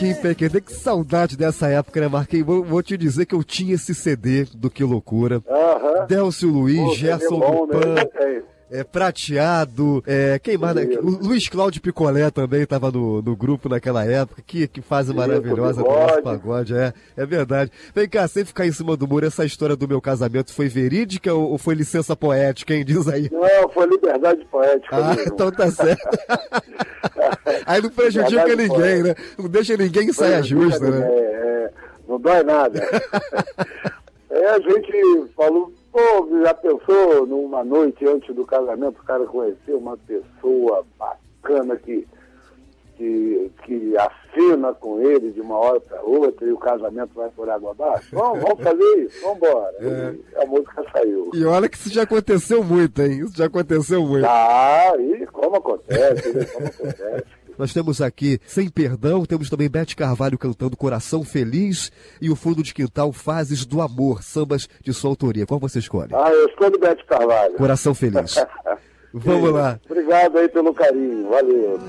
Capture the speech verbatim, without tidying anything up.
Marquinhos Pé Quente, que saudade dessa época, né, Marquinhos? Vou, vou te dizer que eu tinha esse C D do Que Loucura. Aham. Délcio Luiz, Pô, Gerson bom, do Pan, né? É. é, Prateado, é, quem mais? Isso. O Luiz Cláudio Picolé também estava no, no grupo naquela época. Que, que fase Isso, maravilhosa do Bigode. nosso pagode, é, é verdade. Vem cá, sem ficar em cima do muro, essa história do meu casamento foi verídica ou, ou foi licença poética, hein? Diz aí. Não, foi liberdade poética. Ah, mesmo. então tá certo. Aí não prejudica Liberdade ninguém, poética. né? Não deixa ninguém em saia justa, né? É, é, não dói nada. Aí a gente falou, pô, já pensou numa noite antes do casamento, o cara conheceu uma pessoa bacana que, que, que afina com ele de uma hora para outra e o casamento vai por água abaixo? Vamos, vamos fazer isso, vamos embora. É. E a música saiu. E olha que isso já aconteceu muito, hein? Isso já aconteceu muito. Ah, e como acontece, né? Como acontece. Nós temos aqui Sem Perdão, temos também Bete Carvalho cantando Coração Feliz e o Fundo de Quintal Fases do Amor, sambas de sua autoria. Qual você escolhe? Ah, eu escolho Bete Carvalho. Coração Feliz. Vamos lá. Obrigado aí pelo carinho, valeu.